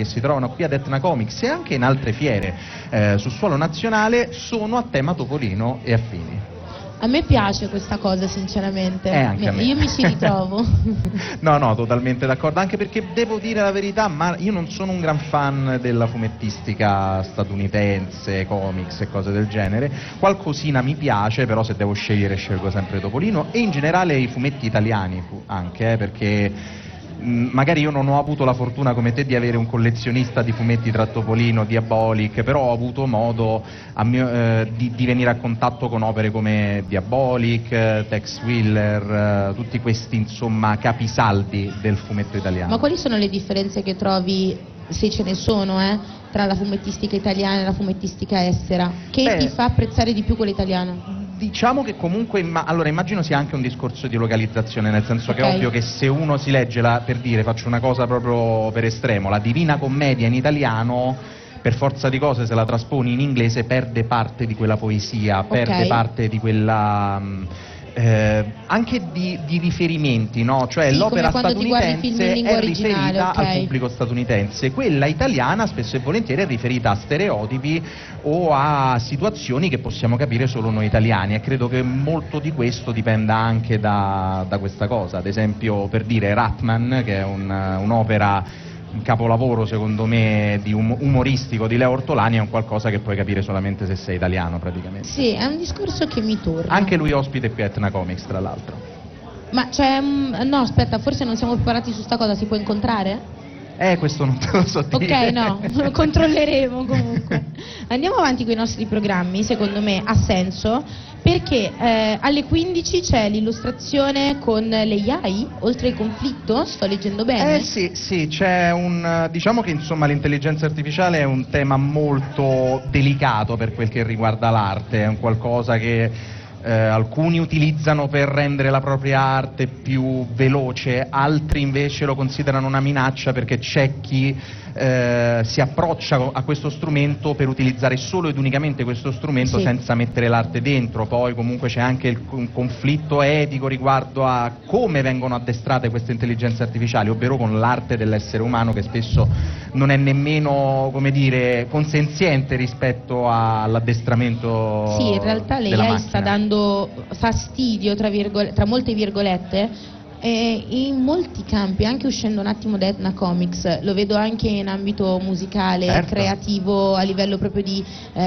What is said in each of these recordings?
che si trovano qui ad Etna Comics e anche in altre fiere sul suolo nazionale sono a tema Topolino e affini. A me piace questa cosa, sinceramente. Anche a me. Io mi ci ritrovo. No, totalmente d'accordo, anche perché devo dire la verità, ma io non sono un gran fan della fumettistica statunitense, comics e cose del genere. Qualcosina mi piace, però se devo scegliere scelgo sempre Topolino e in generale i fumetti italiani anche, perché magari io non ho avuto la fortuna come te di avere un collezionista di fumetti tra Topolino, Diabolic, però ho avuto modo di venire a contatto con opere come Diabolic, Tex Willer, tutti questi insomma capisaldi del fumetto italiano. Ma quali sono le differenze che trovi, se ce ne sono, tra la fumettistica italiana e la fumettistica estera? Che ti fa apprezzare di più quella italiana? Diciamo che comunque, allora immagino sia anche un discorso di localizzazione, nel senso che è ovvio che se uno si legge, per dire, faccio una cosa proprio per estremo, la Divina Commedia in italiano, per forza di cose se la trasponi in inglese perde parte di quella poesia, perde parte di quella... anche di riferimenti, no? Cioè sì, l'opera statunitense è riferita al pubblico statunitense, quella italiana spesso e volentieri è riferita a stereotipi o a situazioni che possiamo capire solo noi italiani, e credo che molto di questo dipenda anche da questa cosa. Ad esempio, per dire, Ratman, che è un'opera, un capolavoro secondo me umoristico di Leo Ortolani, è un qualcosa che puoi capire solamente se sei italiano praticamente. Sì, è un discorso che mi torna. Anche lui ospite qui a Etna Comics, tra l'altro. Ma c'è... no, aspetta, forse non siamo preparati su sta cosa, si può incontrare? Questo non te lo so dire. Ok, no, lo controlleremo comunque. Andiamo avanti con i nostri programmi, secondo me ha senso, perché alle 15 c'è l'illustrazione con le AI, oltre il conflitto, sto leggendo bene? Sì, c'è diciamo che insomma l'intelligenza artificiale è un tema molto delicato per quel che riguarda l'arte, è un qualcosa che alcuni utilizzano per rendere la propria arte più veloce, altri invece lo considerano una minaccia, perché c'è chi si approccia a questo strumento per utilizzare solo ed unicamente questo strumento senza mettere l'arte dentro. Poi comunque c'è anche un conflitto etico riguardo a come vengono addestrate queste intelligenze artificiali, ovvero con l'arte dell'essere umano, che spesso non è nemmeno, come dire, consenziente rispetto all'addestramento. Sì, in realtà l'AI sta dando fastidio, tra molte virgolette, in molti campi, anche uscendo un attimo da Etna Comics, lo vedo anche in ambito musicale, creativo, a livello proprio di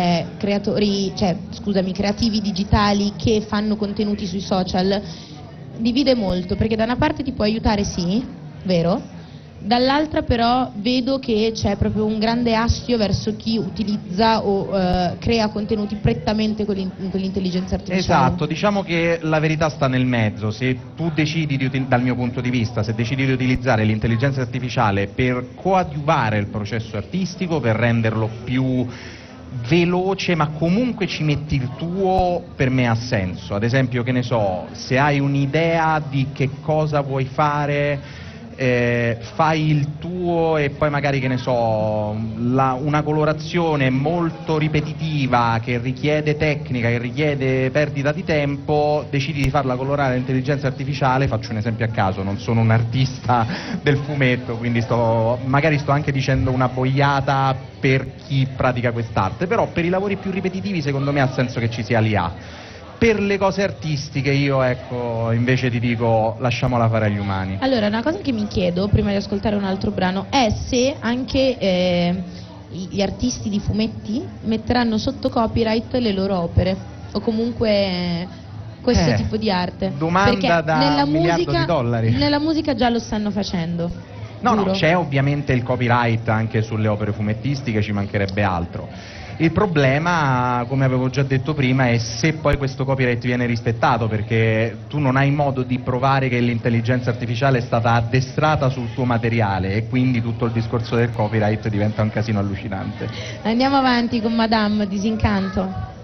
creativi digitali che fanno contenuti sui social. Divide molto, perché da una parte ti può aiutare, sì, vero? Dall'altra però vedo che c'è proprio un grande astio verso chi utilizza o crea contenuti prettamente con l'intelligenza artificiale. Esatto, diciamo che la verità sta nel mezzo. Se tu decidi, dal mio punto di vista, se decidi di utilizzare l'intelligenza artificiale per coadiuvare il processo artistico, per renderlo più veloce, ma comunque ci metti il tuo, per me ha senso. Ad esempio, che ne so, se hai un'idea di che cosa vuoi fare, fai il tuo e poi magari, che ne so, una colorazione molto ripetitiva che richiede tecnica, che richiede perdita di tempo, decidi di farla colorare all'intelligenza artificiale. Faccio un esempio a caso, non sono un artista del fumetto, quindi magari sto anche dicendo una boiata per chi pratica quest'arte, però per i lavori più ripetitivi secondo me ha senso che ci sia l'IA. Per le cose artistiche io, ecco, invece ti dico, lasciamola fare agli umani. Allora, una cosa che mi chiedo, prima di ascoltare un altro brano, è se anche gli artisti di fumetti metteranno sotto copyright le loro opere, o comunque questo tipo di arte. Domanda da $1 miliardo. Nella musica già lo stanno facendo. No, c'è ovviamente il copyright anche sulle opere fumettistiche, ci mancherebbe altro. Il problema, come avevo già detto prima, è se poi questo copyright viene rispettato, perché tu non hai modo di provare che l'intelligenza artificiale è stata addestrata sul tuo materiale, e quindi tutto il discorso del copyright diventa un casino allucinante. Andiamo avanti con Madame Disincanto.